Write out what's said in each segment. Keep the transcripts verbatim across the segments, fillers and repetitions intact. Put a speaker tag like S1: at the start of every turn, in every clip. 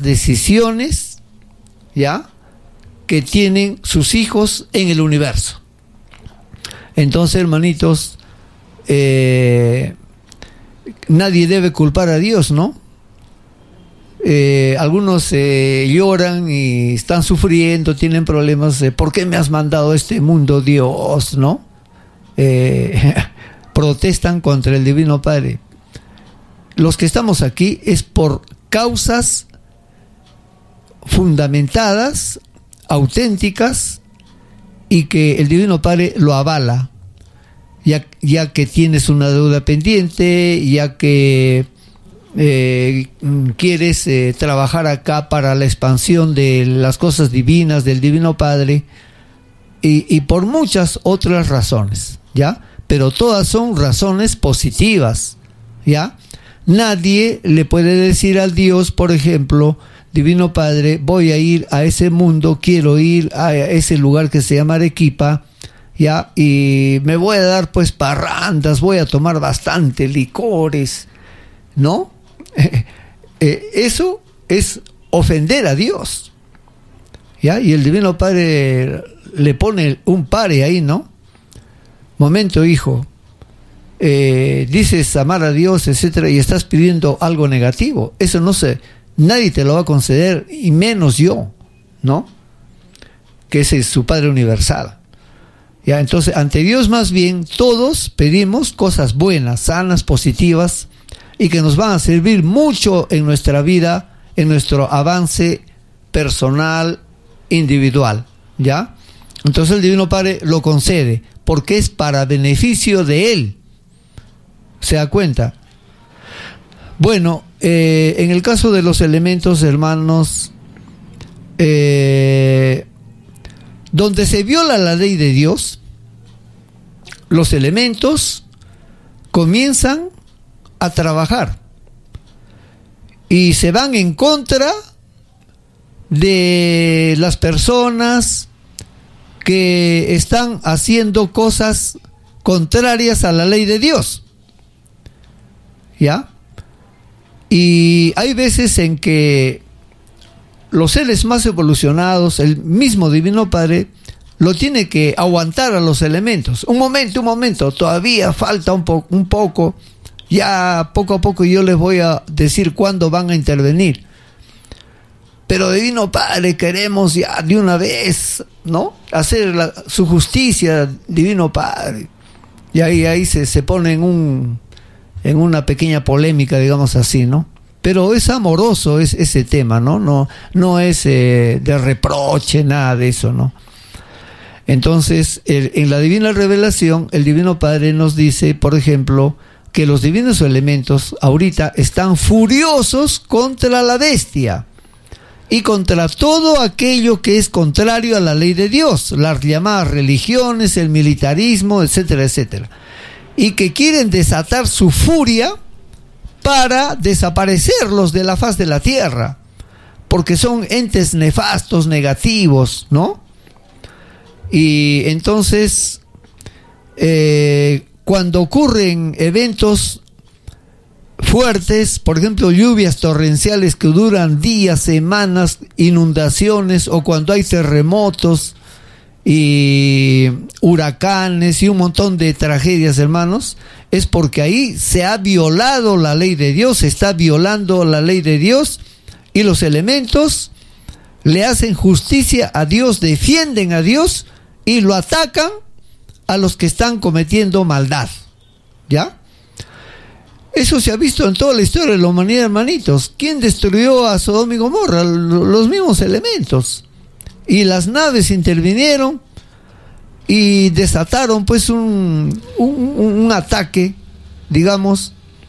S1: decisiones, ¿ya?, que tienen sus hijos en el universo. Entonces, hermanitos, eh, nadie debe culpar a Dios, ¿no? Eh, algunos eh, lloran y están sufriendo, tienen problemas. Eh, ¿Por qué me has mandado a este mundo, Dios? ¿No? Eh, protestan contra el Divino Padre. Los que estamos aquí es por causas fundamentadas, auténticas, y que el Divino Padre lo avala, ya, ya que tienes una deuda pendiente, ya que eh, quieres eh, trabajar acá para la expansión de las cosas divinas del Divino Padre, y, y por muchas otras razones, ¿ya? Pero todas son razones positivas, ¿ya? Nadie le puede decir al Dios, por ejemplo, Divino Padre, voy a ir a ese mundo, quiero ir a ese lugar que se llama Arequipa, ¿ya? Y me voy a dar pues parrandas, voy a tomar bastante licores, ¿no? Eh, eso es ofender a Dios, ¿ya? Y el Divino Padre le pone un pare ahí, ¿no? Momento, hijo, eh, dices amar a Dios, etcétera, y estás pidiendo algo negativo. Eso no se, nadie te lo va a conceder, y menos yo, ¿no? Que ese es su Padre universal. Ya, entonces, ante Dios más bien, todos pedimos cosas buenas, sanas, positivas, y que nos van a servir mucho en nuestra vida, en nuestro avance personal, individual, ¿ya? Entonces el Divino Padre lo concede, porque es para beneficio de Él. ¿Se da cuenta? Bueno, eh, en el caso de los elementos, hermanos, eh, donde se viola la ley de Dios, los elementos comienzan a trabajar y se van en contra de las personas que están haciendo cosas contrarias a la ley de Dios, ¿ya? Y hay veces en que los seres más evolucionados, el mismo Divino Padre, lo tiene que aguantar a los elementos. Un momento, un momento, todavía falta un, po- un poco, ya poco a poco yo les voy a decir cuándo van a intervenir. Pero Divino Padre, queremos ya de una vez, ¿no?, hacer la, su justicia, Divino Padre. Y ahí, ahí se, se pone en, un, en una pequeña polémica, digamos así, ¿no? Pero es amoroso es, ese tema, ¿no? No, no es eh, de reproche, nada de eso, ¿no? Entonces, el, en la Divina Revelación, el Divino Padre nos dice, por ejemplo, que los divinos elementos ahorita están furiosos contra la bestia y contra todo aquello que es contrario a la ley de Dios, las llamadas religiones, el militarismo, etcétera, etcétera, y que quieren desatar su furia para desaparecerlos de la faz de la tierra, porque son entes nefastos, negativos, ¿no? Y entonces, eh, cuando ocurren eventos fuertes, por ejemplo, lluvias torrenciales que duran días, semanas, inundaciones, o cuando hay terremotos y huracanes y un montón de tragedias, hermanos, es porque ahí se ha violado la ley de Dios, se está violando la ley de Dios, y los elementos le hacen justicia a Dios, defienden a Dios y lo atacan a los que están cometiendo maldad, ¿ya? Eso se ha visto en toda la historia de la humanidad, hermanitos. ¿Quién destruyó a Sodoma y Gomorra? Los mismos elementos. Y las naves intervinieron y desataron pues un, un, un ataque, digamos,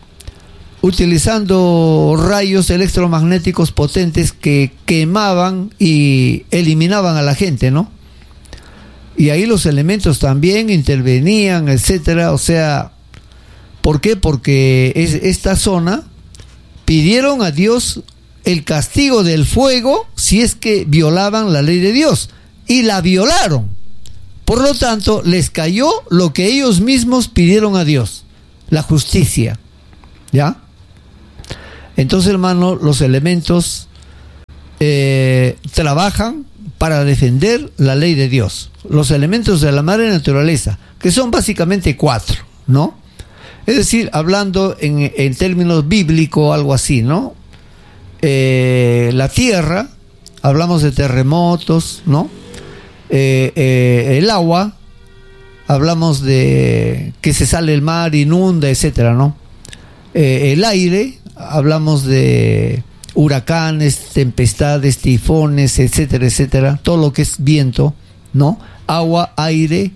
S1: utilizando rayos electromagnéticos potentes que quemaban y eliminaban a la gente, ¿no? Y ahí los elementos también intervenían, etcétera. O sea, ¿por qué? Porque es, esta zona pidieron a Dios el castigo del fuego si es que violaban la ley de Dios, y la violaron. Por lo tanto, les cayó lo que ellos mismos pidieron a Dios, la justicia, ¿ya? Entonces, hermano, los elementos eh, trabajan para defender la ley de Dios. Los elementos de la madre naturaleza, que son básicamente cuatro, ¿no? Es decir, hablando en, en términos bíblicos, algo así, ¿no? Eh, la tierra, hablamos de terremotos, ¿no? Eh, eh, el agua, hablamos de que se sale el mar, inunda, etcétera, ¿no? Eh, el aire, hablamos de huracanes, tempestades, tifones, etcétera, etcétera, todo lo que es viento, ¿no? Agua, aire,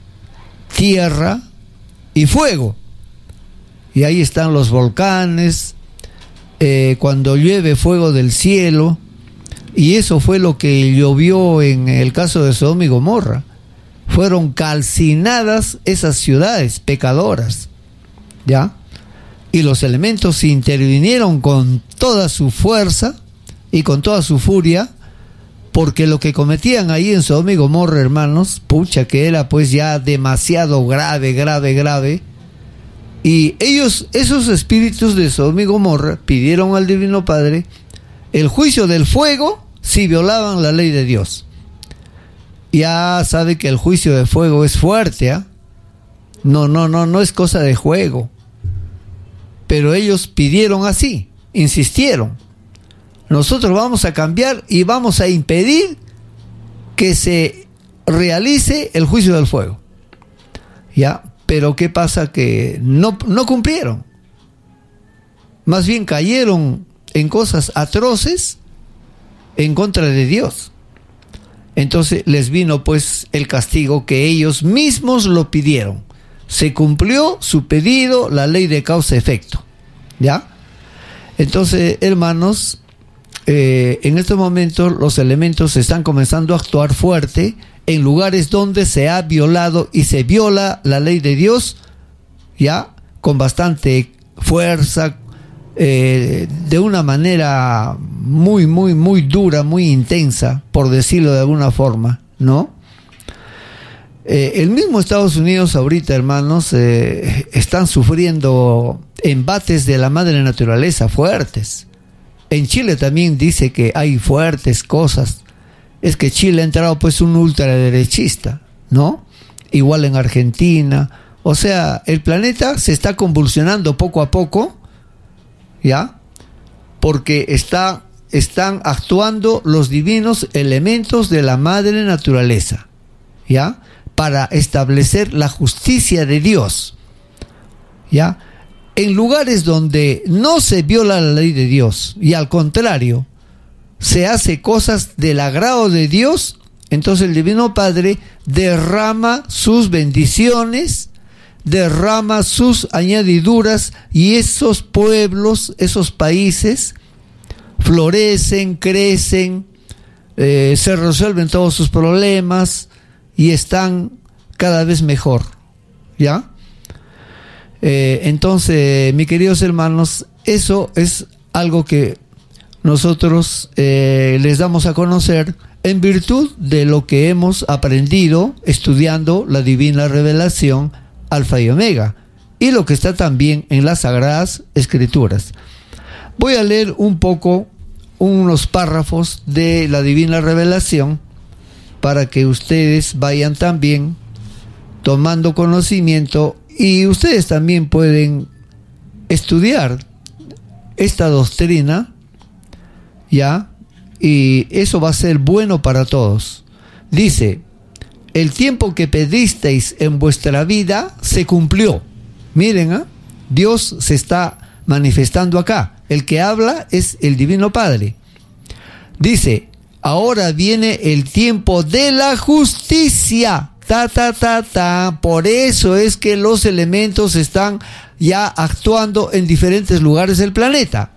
S1: tierra y fuego. Y ahí están los volcanes, eh, cuando llueve fuego del cielo, y eso fue lo que llovió en el caso de Sodoma y Gomorra. Fueron calcinadas esas ciudades pecadoras, ¿ya? Y los elementos intervinieron con toda su fuerza y con toda su furia, porque lo que cometían ahí en Sodoma y Gomorra, hermanos, pucha, que era pues ya demasiado grave, grave, grave. Y ellos, esos espíritus de Sodoma y Gomorra, pidieron al Divino Padre el juicio del fuego si violaban la ley de Dios. Ya sabe que el juicio de fuego es fuerte, ¿eh? No, no, no, no es cosa de juego. Pero ellos pidieron así, insistieron. Nosotros vamos a cambiar y vamos a impedir que se realice el juicio del fuego. ¿Ya? Pero ¿qué pasa? Que no, no cumplieron. Más bien cayeron en cosas atroces en contra de Dios. Entonces les vino pues el castigo que ellos mismos lo pidieron. Se cumplió su pedido, la ley de causa-efecto. ¿Ya? Entonces, hermanos, eh, en estos momentos los elementos están comenzando a actuar fuerte en lugares donde se ha violado y se viola la ley de Dios, ya, con bastante fuerza, eh, de una manera muy, muy, muy dura, muy intensa, por decirlo de alguna forma, ¿no? Eh, el mismo Estados Unidos ahorita, hermanos, eh, están sufriendo embates de la madre naturaleza fuertes. En Chile también dice que hay fuertes cosas. Es que Chile ha entrado pues un ultraderechista, ¿no? Igual en Argentina. O sea, el planeta se está convulsionando poco a poco, ¿ya? Porque está, están actuando los divinos elementos de la madre naturaleza, ¿ya? Para establecer la justicia de Dios, ¿ya? En lugares donde no se viola la ley de Dios y al contrario se hace cosas del agrado de Dios, entonces el Divino Padre derrama sus bendiciones, derrama sus añadiduras, y esos pueblos, esos países florecen, crecen, eh, se resuelven todos sus problemas y están cada vez mejor, ¿ya? Eh, entonces, mis queridos hermanos, eso es algo que nosotros eh, les damos a conocer en virtud de lo que hemos aprendido estudiando la divina revelación Alfa y Omega y lo que está también en las Sagradas Escrituras. Voy a leer un poco unos párrafos de la divina revelación para que ustedes vayan también tomando conocimiento, y ustedes también pueden estudiar esta doctrina, ¿ya? Y eso va a ser bueno para todos. Dice: el tiempo que pedisteis en vuestra vida se cumplió. Miren, ¿eh? Dios se está manifestando acá. El que habla es el Divino Padre. Dice: ahora viene el tiempo de la justicia. Ta, ta, ta, ta. Por eso es que los elementos están ya actuando en diferentes lugares del planeta.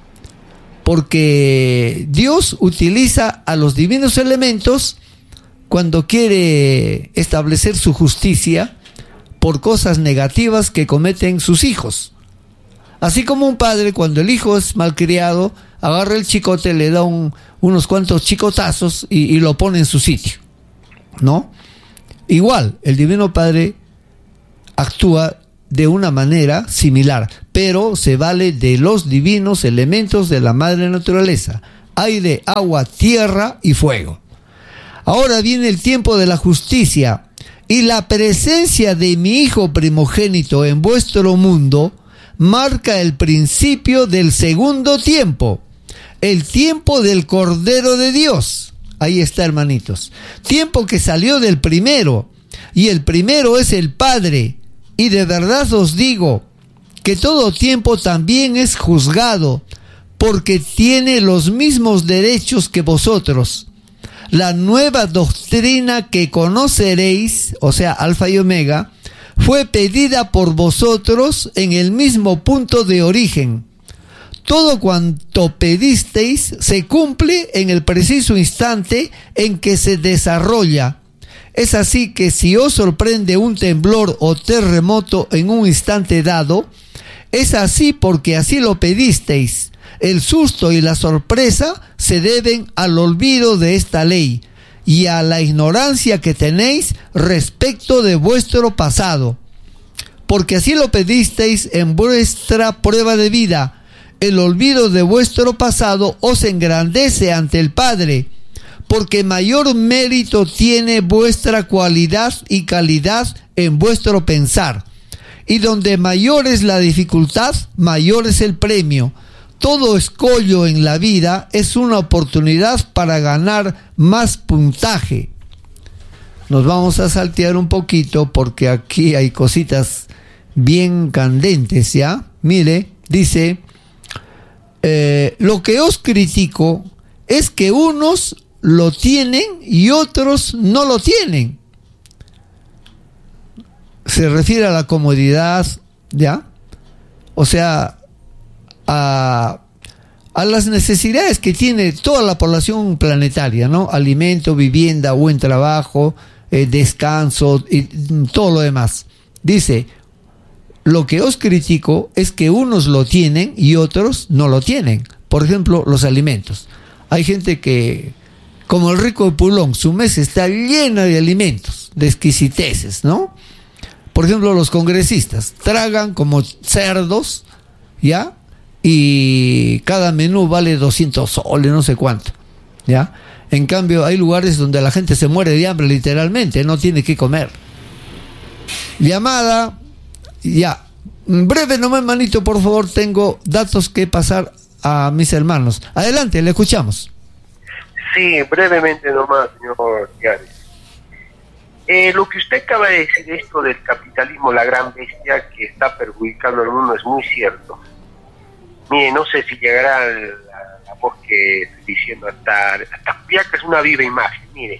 S1: Porque Dios utiliza a los divinos elementos cuando quiere establecer su justicia por cosas negativas que cometen sus hijos. Así como un padre, cuando el hijo es malcriado, agarra el chicote, le da un, unos cuantos chicotazos y, y lo pone en su sitio, ¿no? Igual, el Divino Padre actúa de una manera similar, pero se vale de los divinos elementos de la madre naturaleza, aire, agua, tierra y fuego. Ahora viene el tiempo de la justicia, y la presencia de mi Hijo primogénito en vuestro mundo marca el principio del segundo tiempo, el tiempo del Cordero de Dios. Ahí está, hermanitos. Tiempo que salió del primero, y el primero es el Padre. Y de verdad os digo que todo tiempo también es juzgado, porque tiene los mismos derechos que vosotros. La nueva doctrina que conoceréis, o sea, Alfa y Omega, fue pedida por vosotros en el mismo punto de origen. Todo cuanto pedisteis se cumple en el preciso instante en que se desarrolla. Es así que si os sorprende un temblor o terremoto en un instante dado, es así porque así lo pedisteis. El susto y la sorpresa se deben al olvido de esta ley y a la ignorancia que tenéis respecto de vuestro pasado. Porque así lo pedisteis en vuestra prueba de vida. El olvido de vuestro pasado os engrandece ante el Padre, porque mayor mérito tiene vuestra cualidad y calidad en vuestro pensar. Y donde mayor es la dificultad, mayor es el premio. Todo escollo en la vida es una oportunidad para ganar más puntaje. Nos vamos a saltear un poquito porque aquí hay cositas bien candentes, ¿ya? Mire, dice, eh, lo que os critico es que unos lo tienen y otros no lo tienen. Se refiere a la comodidad, ¿ya? O sea, a, a las necesidades que tiene toda la población planetaria, ¿no? Alimento, vivienda, buen trabajo, eh, descanso y todo lo demás. Dice, lo que os critico es que unos lo tienen y otros no lo tienen. Por ejemplo, los alimentos. Hay gente que, como el rico de Pulón, su mesa está llena de alimentos, de exquisiteces, ¿no? Por ejemplo, los congresistas tragan como cerdos, ¿ya? Y cada menú vale doscientos soles, no sé cuánto, ¿ya? En cambio, hay lugares donde la gente se muere de hambre, literalmente, no tiene que comer. Llamada, ya. Breve nomás, manito, por favor, tengo datos que pasar a mis hermanos. Adelante, le escuchamos.
S2: Sí, brevemente nomás, señor Tiares. Eh, lo que usted acaba de decir, esto del capitalismo, la gran bestia que está perjudicando al mundo, es muy cierto. Mire, no sé si llegará la, la voz que estoy diciendo hasta, hasta Piaca, es una viva imagen. Mire,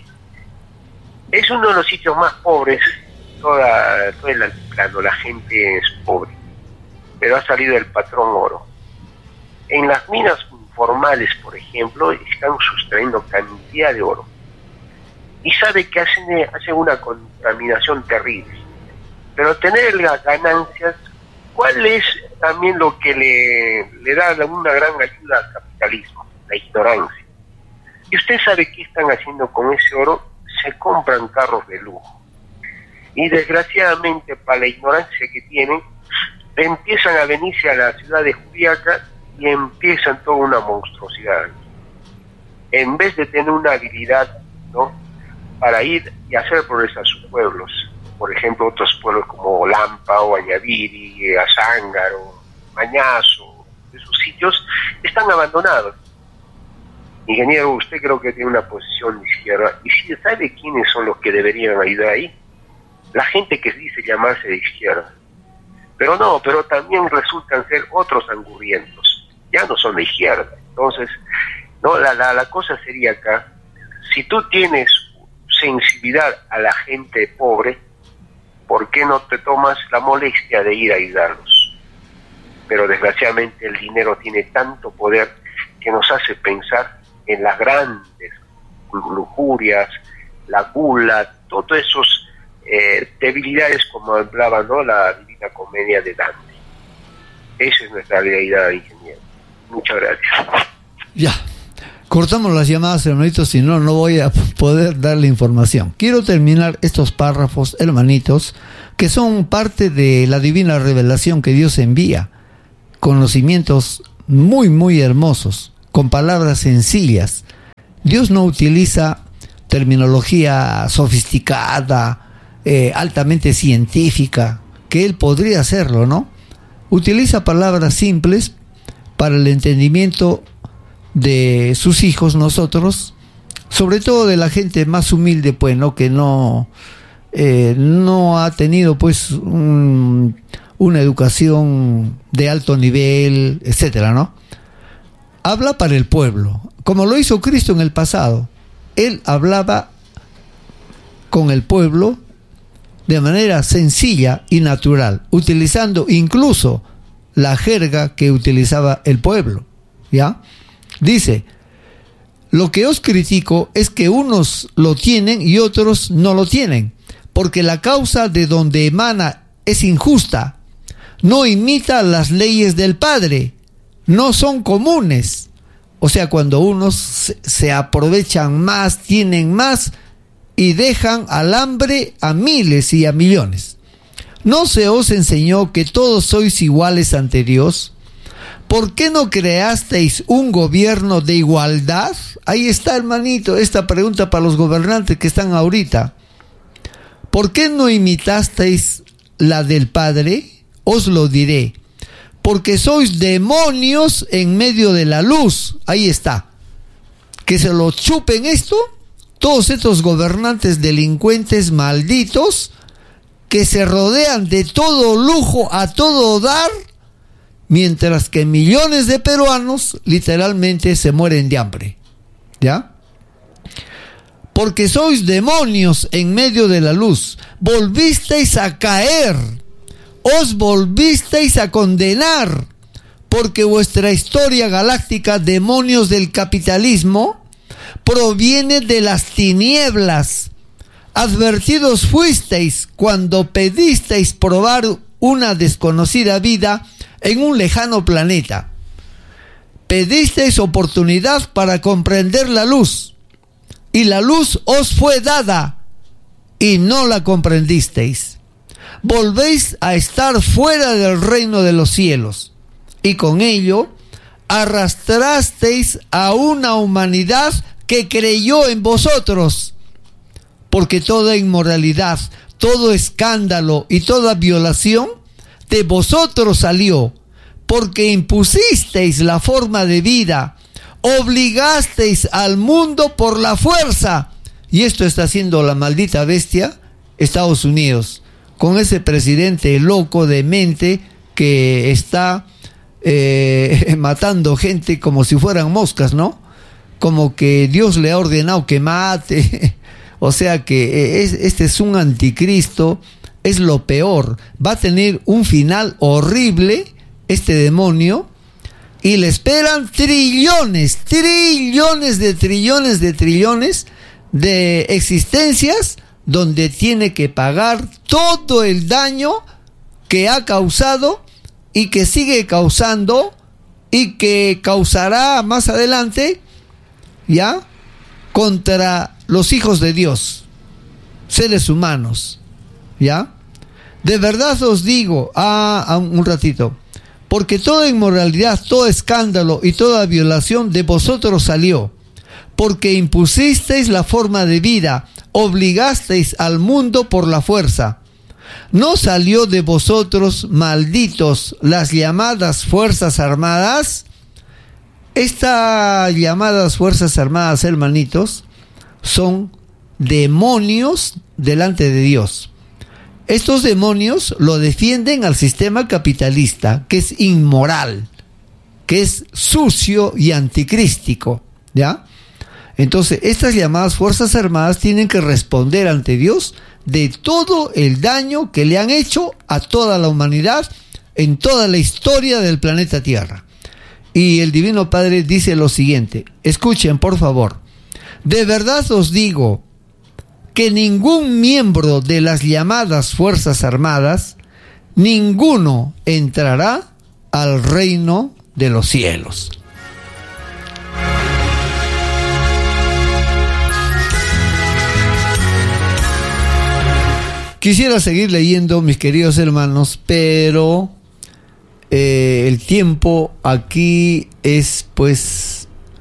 S2: es uno de los sitios más pobres, toda, todo el altiplano, la gente es pobre, pero ha salido el patrón oro. En las minas informales, por ejemplo, están sustrayendo cantidad de oro. Y sabe que hacen, hacen una contaminación terrible. Pero tener las ganancias, ¿cuál es también lo que le, le da una gran ayuda al capitalismo? La ignorancia. ¿Y usted sabe qué están haciendo con ese oro? Se compran carros de lujo. Y desgraciadamente, para la ignorancia que tienen, empiezan a venirse a la ciudad de Juliaca y empiezan toda una monstruosidad. En vez de tener una habilidad, ¿no?, para ir y hacer progresar a sus pueblos, por ejemplo, otros pueblos como Lampa o Añaviri, Azángaro, Mañazo, esos sitios están abandonados. Ingeniero, usted creo que tiene una posición de izquierda, y si sabe quiénes son los que deberían ayudar ahí, la gente que dice llamarse de izquierda. Pero no, pero también resultan ser otros angurrientos, ya no son de izquierda. Entonces, no, la, la, la cosa sería acá, si tú tienes sensibilidad a la gente pobre, ¿por qué no te tomas la molestia de ir a ayudarlos? Pero desgraciadamente el dinero tiene tanto poder que nos hace pensar en las grandes lujurias, la gula, todos esos eh, debilidades, como hablaba, ¿no?, la Divina Comedia de Dante. Esa es nuestra realidad, ingeniero. Muchas gracias.
S1: Ya. Cortamos las llamadas, hermanitos, si no, no voy a poder darle información. Quiero terminar estos párrafos, hermanitos, que son parte de la divina revelación que Dios envía. Conocimientos muy, muy hermosos, con palabras sencillas. Dios no utiliza terminología sofisticada, eh, altamente científica, que Él podría hacerlo, ¿no? Utiliza palabras simples para el entendimiento de sus hijos, nosotros, sobre todo de la gente más humilde, pues, ¿no? Que no, eh, no ha tenido, pues, un, una educación de alto nivel, etcétera, ¿no? Habla para el pueblo, como lo hizo Cristo en el pasado. Él hablaba con el pueblo de manera sencilla y natural, utilizando incluso la jerga que utilizaba el pueblo, ¿ya? Dice: lo que os critico es que unos lo tienen y otros no lo tienen, porque la causa de donde emana es injusta, no imita las leyes del Padre, no son comunes. O sea, cuando unos se, se aprovechan más, tienen más y dejan al hambre a miles y a millones. ¿No se os enseñó que todos sois iguales ante Dios? ¿Por qué no creasteis un gobierno de igualdad? Ahí está, hermanito, esta pregunta para los gobernantes que están ahorita. ¿Por qué no imitasteis la del Padre? Os lo diré. Porque sois demonios en medio de la luz. Ahí está. Que se lo chupen esto, todos estos gobernantes delincuentes malditos, que se rodean de todo lujo a todo dar, mientras que millones de peruanos literalmente se mueren de hambre. ¿Ya? Porque sois demonios en medio de la luz. Volvisteis a caer. Os volvisteis a condenar, porque vuestra historia galáctica, demonios del capitalismo, proviene de las tinieblas. Advertidos fuisteis cuando pedisteis probar una desconocida vida en un lejano planeta. Pedisteis oportunidad para comprender la luz, y la luz os fue dada, y no la comprendisteis. Volvéis a estar fuera del reino de los cielos, y con ello arrastrasteis a una humanidad que creyó en vosotros, porque toda inmoralidad, todo escándalo y toda violación de vosotros salió, porque impusisteis la forma de vida, obligasteis al mundo por la fuerza, y esto está haciendo la maldita bestia, Estados Unidos, con ese presidente loco, demente, que está eh, matando gente como si fueran moscas, ¿no? Como que Dios le ha ordenado que mate. O sea que es, este es un anticristo, es lo peor. Va a tener un final horrible, este demonio, y le esperan trillones, trillones de trillones de trillones de existencias donde tiene que pagar todo el daño que ha causado y que sigue causando y que causará más adelante, ¿ya?, contra los hijos de Dios, seres humanos, ¿ya? De verdad os digo, ah, ah, un ratito, porque toda inmoralidad, todo escándalo y toda violación de vosotros salió, porque impusisteis la forma de vida, obligasteis al mundo por la fuerza. ¿No salió de vosotros, malditos, las llamadas Fuerzas Armadas? Estas llamadas Fuerzas Armadas, hermanitos, son demonios delante de Dios. Estos demonios lo defienden al sistema capitalista, que es inmoral, que es sucio y anticrístico, ¿ya? Entonces, estas llamadas Fuerzas Armadas tienen que responder ante Dios de todo el daño que le han hecho a toda la humanidad en toda la historia del planeta Tierra. Y el Divino Padre dice lo siguiente, escuchen por favor: de verdad os digo que ningún miembro de las llamadas Fuerzas Armadas, ninguno entrará al reino de los cielos. Quisiera seguir leyendo, mis queridos hermanos, pero eh, el tiempo aquí es pues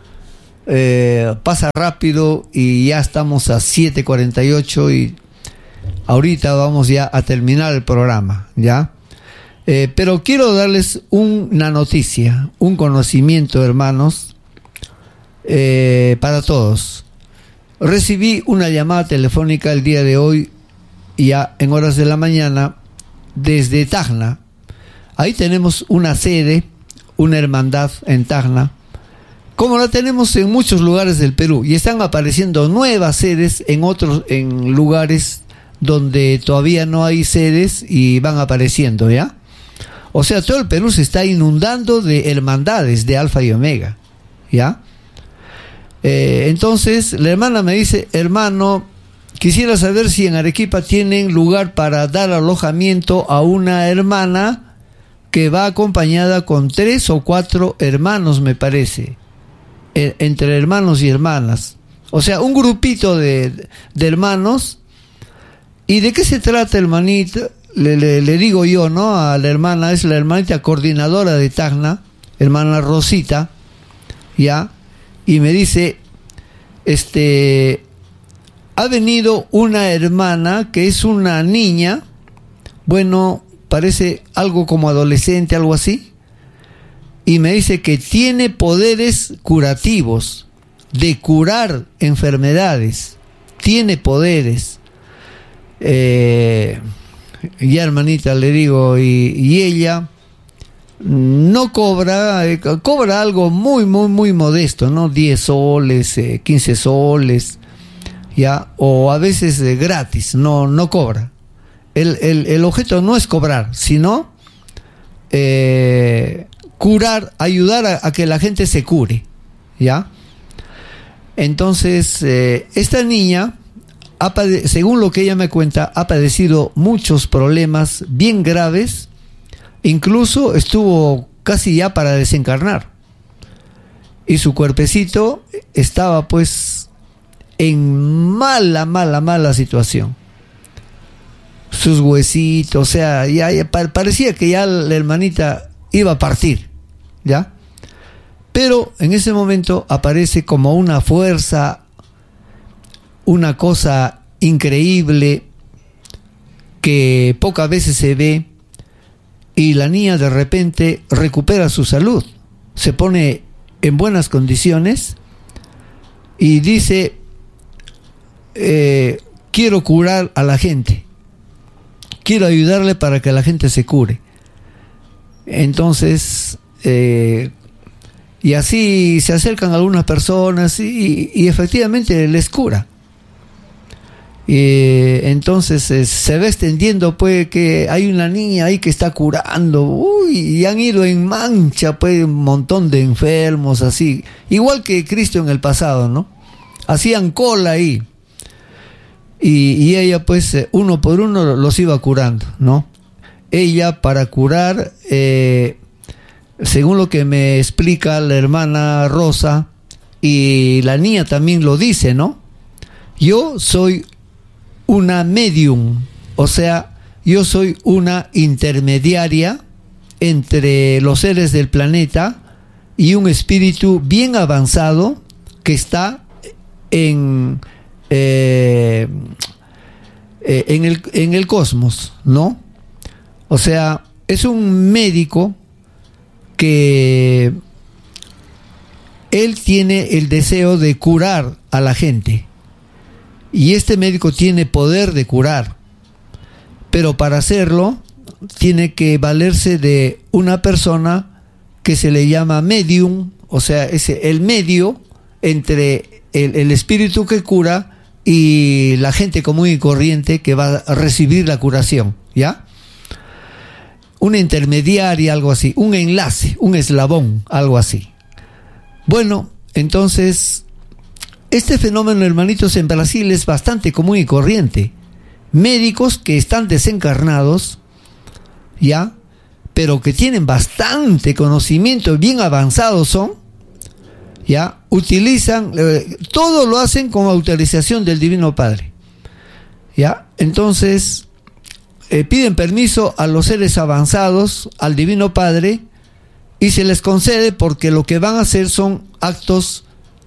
S1: eh, pasa rápido y ya estamos a siete cuarenta y ocho y ahorita vamos ya a terminar el programa, ¿ya? Eh, pero quiero darles una noticia, un conocimiento, hermanos, eh, para todos. Recibí una llamada telefónica el día de hoy, ya en horas de la mañana, desde Tacna. Ahí tenemos una sede, una hermandad en Tacna, como la tenemos en muchos lugares del Perú, y están apareciendo nuevas sedes en otros, en lugares donde todavía no hay sedes y van apareciendo, ¿ya? O sea, todo el Perú se está inundando de hermandades de Alfa y Omega, ¿ya? Eh, entonces, la hermana me dice, hermano, quisiera saber si en Arequipa tienen lugar para dar alojamiento a una hermana que va acompañada con tres o cuatro hermanos, me parece, eh, entre hermanos y hermanas. O sea, un grupito de, de hermanos. ¿Y de qué se trata, hermanita? Le, le, le digo yo, ¿no? A la hermana, es la hermanita coordinadora de Tacna, hermana Rosita, ¿ya? Y me dice, este, ha venido una hermana que es una niña, bueno, parece algo como adolescente, algo así, y me dice que tiene poderes curativos, de curar enfermedades, tiene poderes. Eh, ya, hermanita, le digo, y, y ella no cobra, eh, cobra algo muy, muy, muy modesto, ¿no? diez soles, eh, quince soles, ya, o a veces eh, gratis, no, no cobra. El, el, el objeto no es cobrar, sino eh, curar, ayudar a, a que la gente se cure, ¿ya? Entonces, eh, esta niña, ha pade- según lo que ella me cuenta, ha padecido muchos problemas bien graves, incluso estuvo casi ya para desencarnar, y su cuerpecito estaba pues en mala, mala, mala situación. Sus huesitos, o sea, ya, ya parecía que ya la hermanita iba a partir, ¿ya? Pero en ese momento aparece como una fuerza, una cosa increíble que pocas veces se ve, y la niña de repente recupera su salud, se pone en buenas condiciones y dice, eh, quiero curar a la gente, quiero ayudarle para que la gente se cure. Entonces, eh, y así se acercan algunas personas y, y efectivamente les cura. Y entonces eh, se va extendiendo, pues, que hay una niña ahí que está curando. Uy, y han ido en mancha, pues, un montón de enfermos así, igual que Cristo en el pasado, ¿no? Hacían cola ahí. Y, y ella, pues, uno por uno los iba curando, ¿no? Ella, para curar, eh, según lo que me explica la hermana Rosa, y la niña también lo dice, ¿no? Yo soy una medium, o sea, yo soy una intermediaria entre los seres del planeta y un espíritu bien avanzado que está en, eh, eh, en, el, en el cosmos, ¿no? O sea, es un médico que él tiene el deseo de curar a la gente. Y este médico tiene poder de curar, pero para hacerlo tiene que valerse de una persona que se le llama medium, o sea, es el medio entre el, el espíritu que cura y la gente común y corriente que va a recibir la curación, ¿ya? Una intermediaria, algo así, un enlace, un eslabón, algo así. Bueno, entonces, este fenómeno, hermanitos, en Brasil es bastante común y corriente. Médicos que están desencarnados, ¿ya? Pero que tienen bastante conocimiento, bien avanzados son, ¿ya? Utilizan, eh, todo lo hacen con autorización del Divino Padre, ¿ya? Entonces, eh, piden permiso a los seres avanzados, al Divino Padre, y se les concede porque lo que van a hacer son actos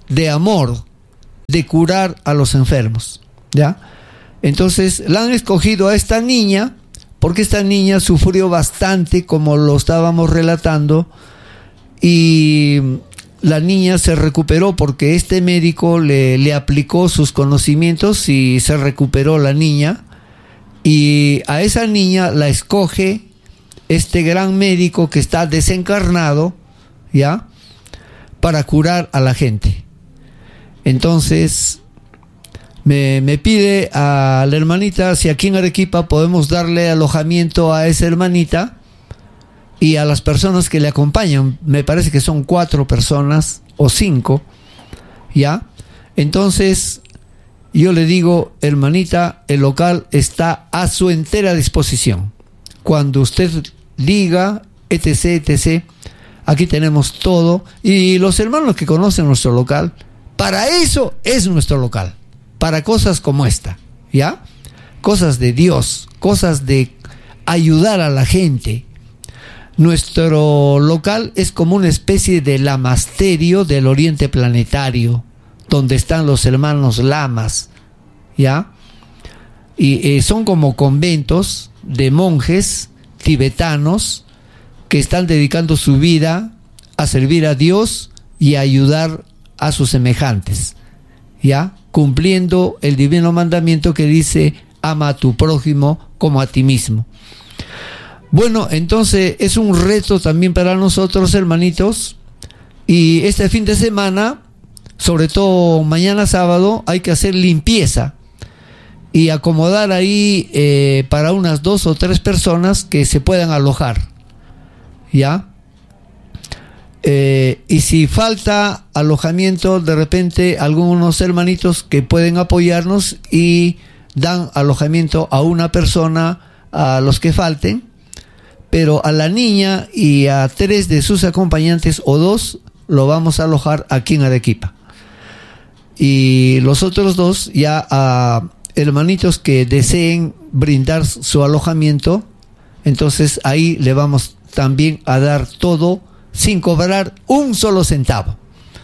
S1: de amor, de curar a los enfermos, ¿ya? Entonces la han escogido a esta niña porque esta niña sufrió bastante, como lo estábamos relatando, y la niña se recuperó porque este médico le, le aplicó sus conocimientos y se recuperó la niña. Y a esa niña la escoge este gran médico que está desencarnado, ¿ya?, para curar a la gente. Entonces me, me pide a la hermanita si aquí en Arequipa podemos darle alojamiento a esa hermanita y a las personas que le acompañan. Me parece que son cuatro personas o cinco, ¿ya? Entonces yo le digo, hermanita, el local está a su entera disposición. Cuando usted diga, etc, etc, aquí tenemos todo. Y los hermanos que conocen nuestro local, para eso es nuestro local, para cosas como esta, ¿ya? Cosas de Dios, cosas de ayudar a la gente. Nuestro local es como una especie de lamasterio del oriente planetario, donde están los hermanos lamas, ¿ya? Y eh, son como conventos de monjes tibetanos que están dedicando su vida a servir a Dios y a ayudar a sus semejantes, ¿ya? Cumpliendo el divino mandamiento que dice: ama a tu prójimo como a ti mismo. Bueno, entonces es un reto también para nosotros, hermanitos, y este fin de semana, sobre todo mañana sábado, hay que hacer limpieza y acomodar ahí eh, para unas dos o tres personas que se puedan alojar, ¿ya? Eh, y si falta alojamiento, de repente algunos hermanitos que pueden apoyarnos y dan alojamiento a una persona, a los que falten, pero a la niña y a tres de sus acompañantes o dos lo vamos a alojar aquí en Arequipa. Y los otros dos ya a hermanitos que deseen brindar su alojamiento, entonces ahí le vamos también a dar todo sin cobrar un solo centavo.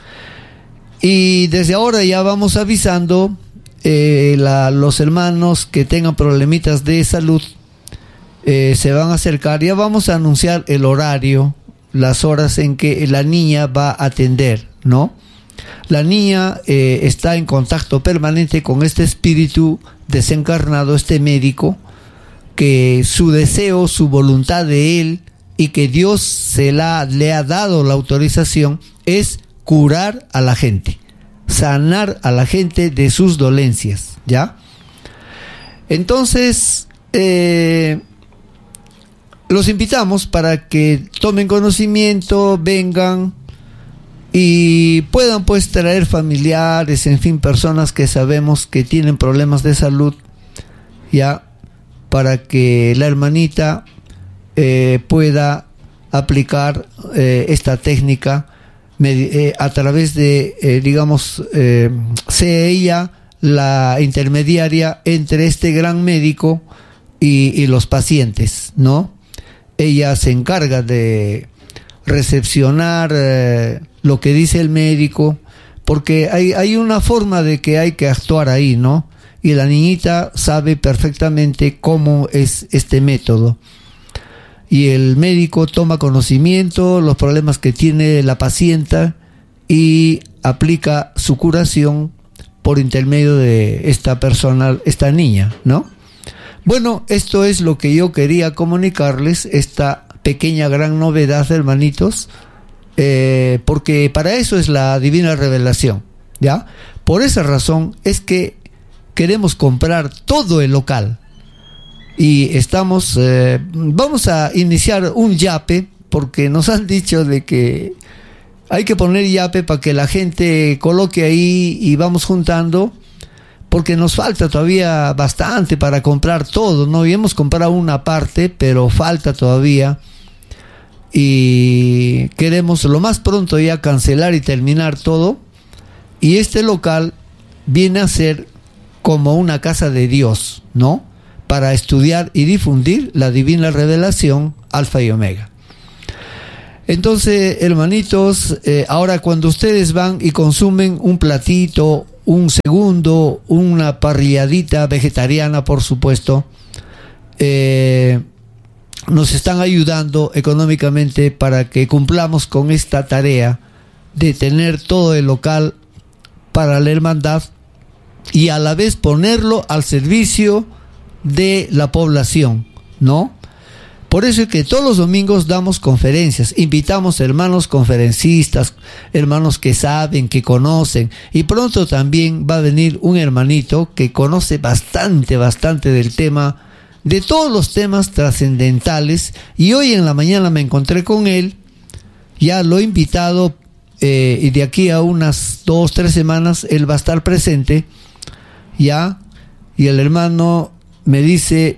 S1: Y desde ahora ya vamos avisando eh, la, los hermanos que tengan problemitas de salud, eh, se van a acercar. Ya vamos a anunciar el horario, las horas en que la niña va a atender, ¿no? La niña eh, está en contacto permanente con este espíritu desencarnado, este médico, que su deseo, su voluntad de él, y que Dios se la, le ha dado la autorización, es curar a la gente, sanar a la gente de sus dolencias, ¿ya? Entonces, eh, los invitamos para que tomen conocimiento, vengan y puedan pues traer familiares, en fin, personas que sabemos que tienen problemas de salud, ya, para que la hermanita eh, pueda aplicar eh, esta técnica eh, a través de, eh, digamos, eh, sea ella la intermediaria entre este gran médico y, y los pacientes, ¿no? Ella se encarga de recepcionar eh, lo que dice el médico, porque hay, hay una forma de que hay que actuar ahí, ¿no? Y la niñita sabe perfectamente cómo es este método. Y el médico toma conocimiento, los problemas que tiene la paciente y aplica su curación por intermedio de esta persona, esta niña, ¿no? Bueno, esto es lo que yo quería comunicarles, esta pequeña gran novedad, hermanitos, eh, porque para eso es la divina revelación, ¿ya? Por esa razón es que queremos comprar todo el local y estamos, eh, vamos a iniciar un yape, porque nos han dicho de que hay que poner yape para que la gente coloque ahí y vamos juntando, porque nos falta todavía bastante para comprar todo, ¿no? Y hemos comprado una parte, pero falta todavía. Y queremos lo más pronto ya cancelar y terminar todo. Y este local viene a ser como una casa de Dios, ¿no? Para estudiar y difundir la divina revelación Alfa y Omega. Entonces, hermanitos, eh, ahora cuando ustedes van y consumen un platito, un segundo, una parrilladita vegetariana, por supuesto, eh, nos están ayudando económicamente para que cumplamos con esta tarea de tener todo el local para la hermandad y a la vez ponerlo al servicio de la población, ¿no? Por eso es que todos los domingos damos conferencias, invitamos hermanos conferencistas, hermanos que saben, que conocen, y pronto también va a venir un hermanito que conoce bastante, bastante del tema, de todos los temas trascendentales, y hoy en la mañana me encontré con él, ya lo he invitado, eh, y de aquí a unas dos, tres semanas él va a estar presente, ya, y el hermano me dice,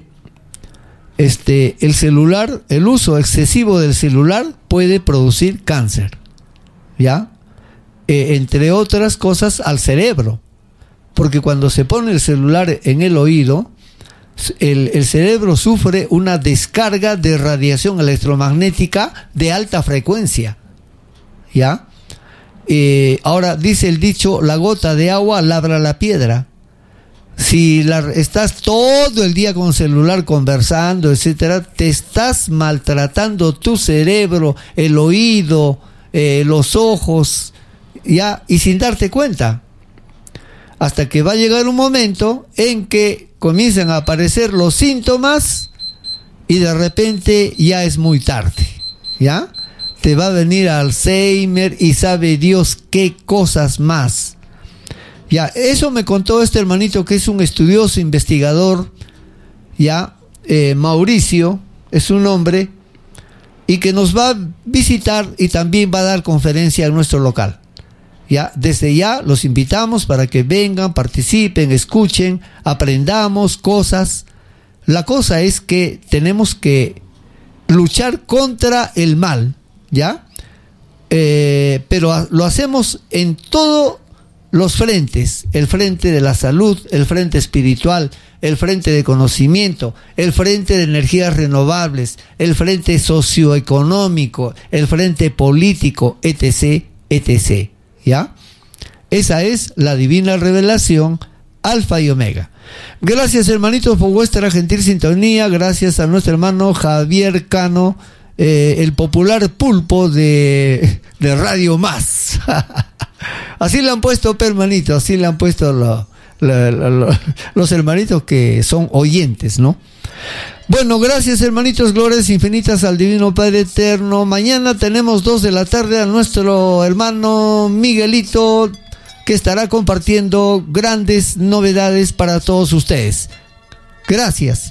S1: este, el celular, el uso excesivo del celular puede producir cáncer, ya, eh, entre otras cosas al cerebro, porque cuando se pone el celular en el oído, el, el cerebro sufre una descarga de radiación electromagnética de alta frecuencia, ya. Eh, ahora dice el dicho, la gota de agua labra la piedra. Si la, estás todo el día con celular conversando, etcétera, te estás maltratando tu cerebro, el oído, eh, los ojos, ya, y sin darte cuenta. Hasta que va a llegar un momento en que comienzan a aparecer los síntomas y de repente ya es muy tarde, ¿ya? Te va a venir Alzheimer y sabe Dios qué cosas más. Ya, eso me contó este hermanito que es un estudioso, investigador, ya, eh, Mauricio, es un hombre, y que nos va a visitar y también va a dar conferencia en nuestro local. Ya, desde ya los invitamos para que vengan, participen, escuchen, aprendamos cosas. La cosa es que tenemos que luchar contra el mal, ¿ya? Eh, pero lo hacemos en todos los frentes, el frente de la salud, el frente espiritual, el frente de conocimiento, el frente de energías renovables, el frente socioeconómico, el frente político, etc, etcétera, ¿ya? Esa es la divina revelación, Alfa y Omega. Gracias, hermanitos, por vuestra gentil sintonía. Gracias a nuestro hermano Javier Cano, eh, el popular pulpo de, de Radio Más. Así le han puesto, hermanito, así le han puesto lo, lo, lo, lo, los hermanitos que son oyentes, ¿no? Bueno, gracias, hermanitos, glorias infinitas al Divino Padre Eterno. Mañana tenemos dos de la tarde a nuestro hermano Miguelito, que estará compartiendo grandes novedades para todos ustedes. Gracias.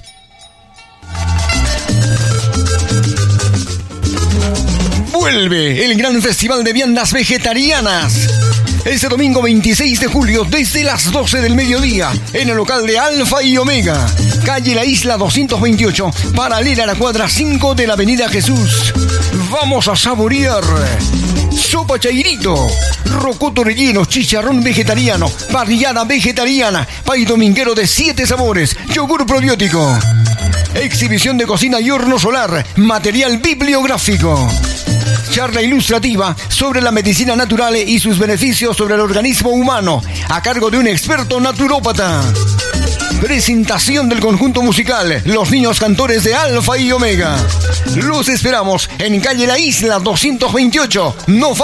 S3: Vuelve el gran festival de viandas vegetarianas. Este domingo veintiséis de julio, desde las doce del mediodía, en el local de Alfa y Omega, calle La Isla doscientos veintiocho, paralela a la cuadra cinco de la avenida Jesús. Vamos a saborear sopa chairito, rocoto relleno, chicharrón vegetariano, parrillada vegetariana, pay dominguero de siete sabores, yogur probiótico, exhibición de cocina y horno solar, material bibliográfico, charla ilustrativa sobre la medicina natural y sus beneficios sobre el organismo humano, a cargo de un experto naturópata. Presentación del conjunto musical Los Niños Cantores de Alfa y Omega. Los esperamos en calle La Isla doscientos veintiocho. No